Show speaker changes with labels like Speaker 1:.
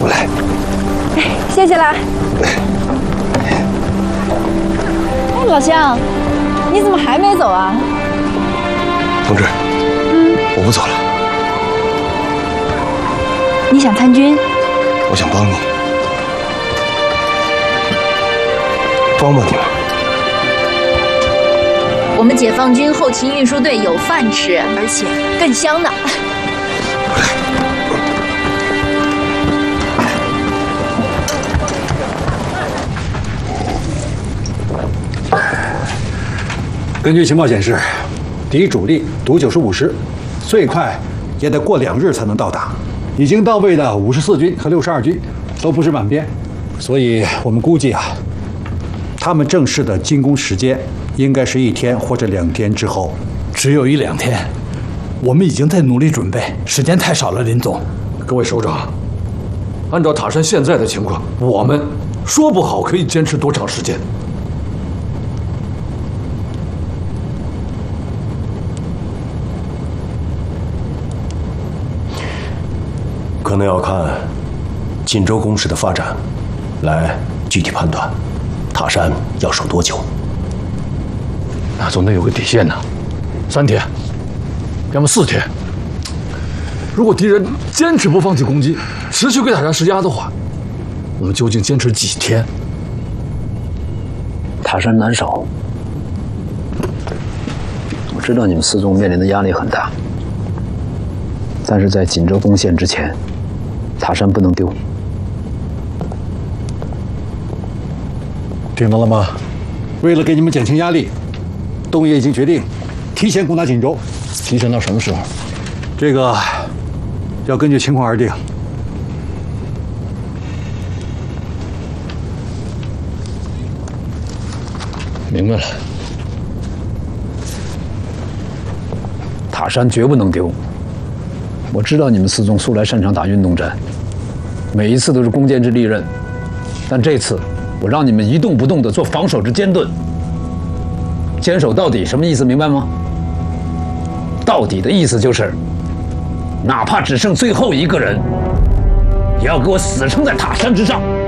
Speaker 1: 我来。
Speaker 2: 谢谢啦。哎，老乡，你怎么还没走啊？
Speaker 1: 同志，我不走了。
Speaker 2: 你想参军？
Speaker 1: 我想帮你，帮帮你们。
Speaker 3: 我们解放军后勤运输队有饭吃，而且更香呢。
Speaker 4: 根据情报显示，敌主力独9是50，最快也得过2日才能到达。已经到位的54军和62军都不是满编，所以我们估计啊，他们正式的进攻时间应该是1天或者2天之后。
Speaker 5: 只有1-2天，我们已经在努力准备，时间太少了，林总。
Speaker 6: 各位首长，按照塔山现在的情况，我们说不好可以坚持多长时间。
Speaker 7: 可能要看锦州攻势的发展，来具体判断塔山要守多久。
Speaker 6: 那总得有个底线呢，3天，要么4天。如果敌人坚持不放弃攻击，持续对塔山施压的话，我们究竟坚持几天？
Speaker 8: 塔山难守，我知道你们4纵面临的压力很大，但是在锦州攻陷之前，塔山不能丢。
Speaker 4: 听到了吗？为了给你们减轻压力，东野已经决定提前攻打锦州。
Speaker 6: 提前到什么时候？
Speaker 4: 这个要根据情况而定。
Speaker 6: 明白了。
Speaker 8: 塔山绝不能丢。我知道你们4纵素来擅长打运动战，每一次都是攻坚之利刃，但这次我让你们一动不动地做防守之坚盾，坚守到底，什么意思？明白吗？到底的意思就是，哪怕只剩最后一个人，也要给我死撑在塔山之上。